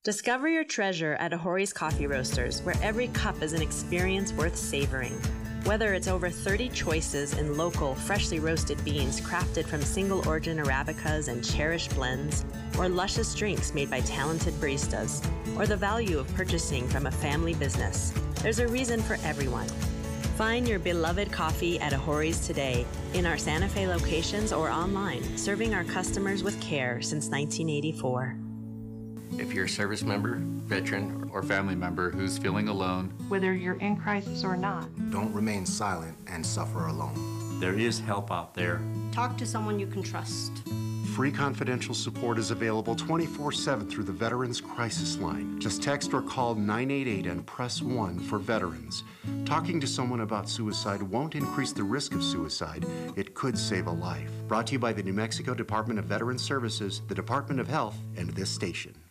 Discover your treasure at Ahori's Coffee Roasters, where every cup is an experience worth savoring. Whether it's over 30 choices in local, freshly roasted beans crafted from single-origin Arabicas and cherished blends, or luscious drinks made by talented baristas, or the value of purchasing from a family business, there's a reason for everyone. Find your beloved coffee at Ahori's today, in our Santa Fe locations or online, serving our customers with care since 1984. If you're a service member, veteran, or family member who's feeling alone, whether you're in crisis or not, don't remain silent and suffer alone. There is help out there. Talk to someone you can trust. Free confidential support is available 24/7 through the Veterans Crisis Line. Just text or call 988 and press 1 for veterans. Talking to someone about suicide won't increase the risk of suicide. It could save a life. Brought to you by the New Mexico Department of Veterans Services, the Department of Health, and this station.